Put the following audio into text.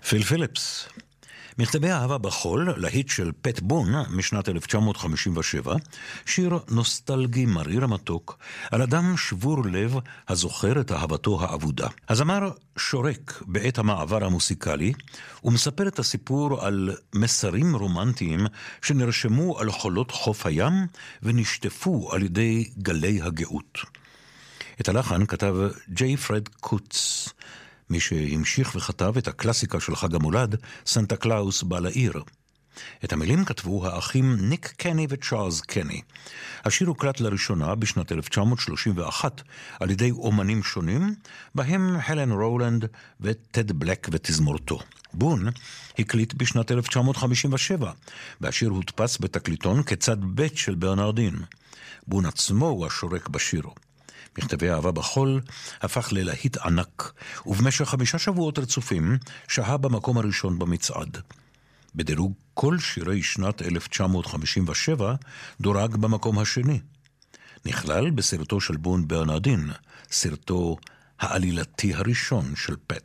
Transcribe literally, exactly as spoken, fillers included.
פיל פיליפס. מכתבי אהבה בחול, להיט של פט בון משנת אלף תשע מאות חמישים ושבע, שיר נוסטלגי מריר מתוק, על אדם שבור לב הזוכר את אהבתו האבודה. הזמר שורק בעת המעבר המוסיקלי, ומספר את הסיפור על מסרים רומנטיים שנרשמו על חולות חוף הים, ונשטפו על ידי גלי הגאות. את הלחן כתב ג'יי פרד קוץ, מי שהמשיך וכתב את הקלאסיקה של חג המולד, סנטה קלאוס בא לעיר. את המילים כתבו האחים ניק קני וצ'ארלס קני. השיר הוקלט לראשונה בשנת אלף תשע מאות שלושים ואחת על ידי אומנים שונים, בהם הלן רולנד וטד בלק ותזמורתו. בון הקליט בשנת אלף תשע מאות חמישים ושבע, והשיר הודפס בתקליטון כצד ב' של ברנרדין. בון עצמו הוא השורק בשיר. מכתבי אהבה בחול הפך ללהיט ענק, ובמשך חמישה שבועות רצופים שהה במקום הראשון במצעד. בדירוג כל שירי שנת אלף תשע מאות חמישים ושבע דורג במקום השני. נכלל בסרטו של בון ברנרדין, סרטו העלילתי הראשון של פט.